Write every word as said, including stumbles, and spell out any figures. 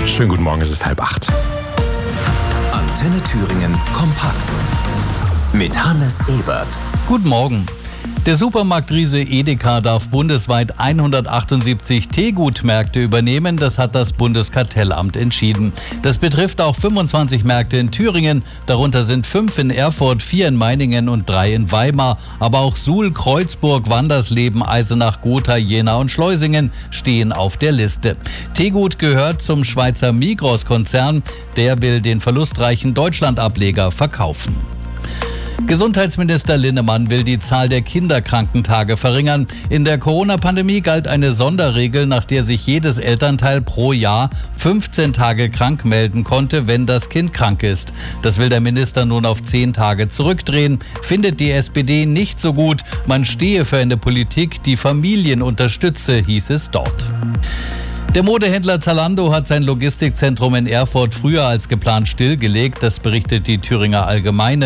Schönen guten Morgen, es ist halb acht. Antenne Thüringen kompakt mit Hannes Ebert. Guten Morgen. Der Supermarktriese Edeka darf bundesweit hundertachtundsiebzig Teegutmärkte übernehmen. Das hat das Bundeskartellamt entschieden. Das betrifft auch fünfundzwanzig Märkte in Thüringen. Darunter sind fünf in Erfurt, vier in Meiningen und drei in Weimar. Aber auch Suhl, Kreuzburg, Wandersleben, Eisenach, Gotha, Jena und Schleusingen stehen auf der Liste. Teegut gehört zum Schweizer Migros-Konzern. Der will den verlustreichen Deutschland-Ableger verkaufen. Gesundheitsminister Linnemann will die Zahl der Kinderkrankentage verringern. In der Corona-Pandemie galt eine Sonderregel, nach der sich jedes Elternteil pro Jahr fünfzehn Tage krank melden konnte, wenn das Kind krank ist. Das will der Minister nun auf zehn Tage zurückdrehen. Findet die S P D nicht so gut. Man stehe für eine Politik, die Familien unterstütze, hieß es dort. Der Modehändler Zalando hat sein Logistikzentrum in Erfurt früher als geplant stillgelegt. Das berichtet die Thüringer Allgemeine.